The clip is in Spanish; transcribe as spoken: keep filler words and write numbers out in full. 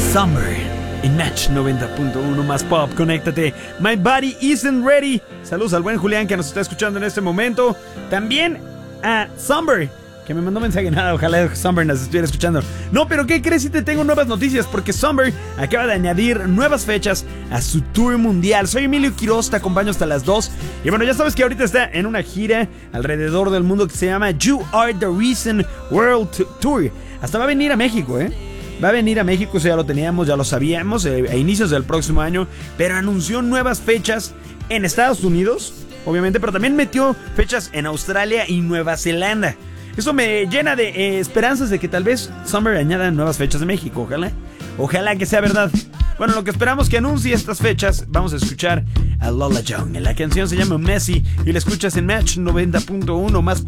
Summer en Match noventa punto uno más pop, conéctate. My body isn't ready. Saludos al buen Julián que nos está escuchando en este momento. También a Summer, que me mandó mensaje. Nada, ojalá Summer nos estuviera escuchando. No, pero ¿qué crees? Si te tengo nuevas noticias, porque Summer acaba de añadir nuevas fechas a su tour mundial. Soy Emilio Quiroz, te acompaño hasta las dos. Y bueno, ya sabes que ahorita está en una gira alrededor del mundo que se llama You Are The Reason World Tour. Hasta va a venir a México, ¿eh? Va a venir a México, eso ya lo teníamos, ya lo sabíamos, eh, a inicios del próximo año. Pero anunció nuevas fechas en Estados Unidos, obviamente, pero también metió fechas en Australia y Nueva Zelanda. Eso me llena de eh, esperanzas de que tal vez Summer añada nuevas fechas de México. Ojalá, ojalá que sea verdad. Bueno, lo que esperamos que anuncie estas fechas, vamos a escuchar a Lola Young. La canción se llama Messi y la escuchas en Match noventa punto uno más pop.